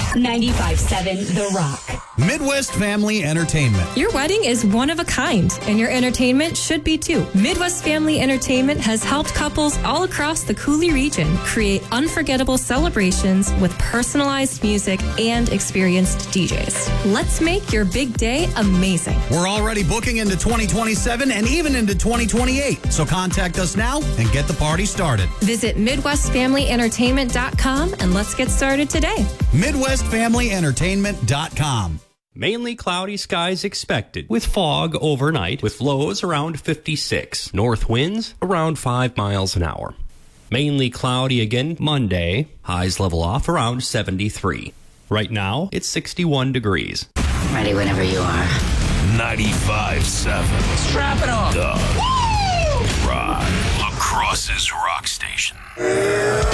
95.7 The Rock. Midwest Family Entertainment. Your wedding is one of a kind, and your entertainment should be too. Midwest Family Entertainment has helped couples all across the Coulee region create unforgettable celebrations with personalized music and experienced DJs. Let's make your big day amazing. We're already booking into 2027 and even into 2028. So contact us now and get the party started. Visit MidwestFamilyEntertainment.com and let's get started today. MidwestFamilyEntertainment.com. Mainly cloudy skies expected, with fog overnight, with lows around 56. North winds around 5 miles an hour. Mainly cloudy again Monday. Highs level off around 73. Right now, it's 61 degrees. Ready whenever you are. 95.7. Strap it on. The Rock. La Crosse's Rock Station.